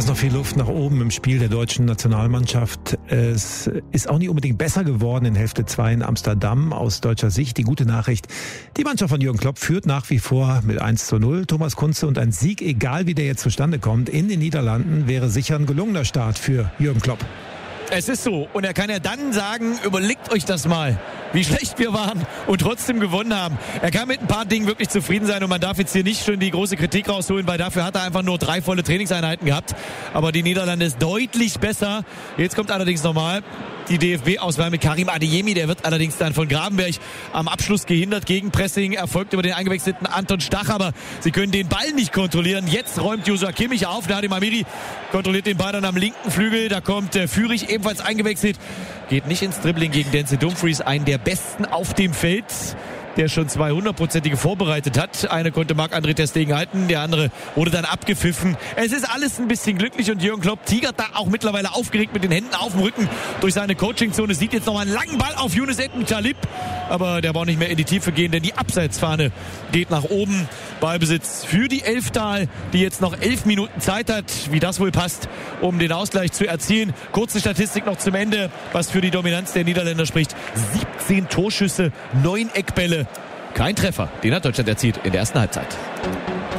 ist noch viel Luft nach oben im Spiel der deutschen Nationalmannschaft. Es ist auch nicht unbedingt besser geworden in Hälfte 2 in Amsterdam aus deutscher Sicht. Die gute Nachricht, die Mannschaft von Jürgen Klopp führt nach wie vor mit 1:0. Thomas Kunze, und ein Sieg, egal wie der jetzt zustande kommt, in den Niederlanden wäre sicher ein gelungener Start für Jürgen Klopp. Es ist so. Und er kann ja dann sagen, überlegt euch das mal, wie schlecht wir waren und trotzdem gewonnen haben. Er kann mit ein paar Dingen wirklich zufrieden sein und man darf jetzt hier nicht schon die große Kritik rausholen, weil dafür hat er einfach nur 3 volle Trainingseinheiten gehabt. Aber die Niederlande ist deutlich besser. Jetzt kommt allerdings nochmal die DFB-Auswahl mit Karim Adeyemi. Der wird allerdings dann von Gravenberch am Abschluss gehindert. Gegenpressing erfolgt über den eingewechselten Anton Stach, aber sie können den Ball nicht kontrollieren. Jetzt räumt Joshua Kimmich auf. Nadim Amiri kontrolliert den Ball dann am linken Flügel. Da kommt Führig ebenfalls eingewechselt. Geht nicht ins Dribbling gegen Denzel Dumfries, einen der Besten auf dem Feld, der schon 200-prozentige vorbereitet hat. Eine konnte Marc-André ter Stegen halten, der andere wurde dann abgepfiffen. Es ist alles ein bisschen glücklich und Jürgen Klopp tigert da auch mittlerweile aufgeregt mit den Händen auf dem Rücken durch seine Coachingzone. Sieht jetzt noch einen langen Ball auf Younes Talib, aber der braucht nicht mehr in die Tiefe gehen, denn die Abseitsfahne geht nach oben. Ballbesitz für die Elftal, die jetzt noch 11 Minuten Zeit hat, wie das wohl passt, um den Ausgleich zu erzielen. Kurze Statistik noch zum Ende, was für die Dominanz der Niederländer spricht. 17 Torschüsse, 9 Eckbälle. Kein Treffer, den hat Deutschland erzielt in der ersten Halbzeit.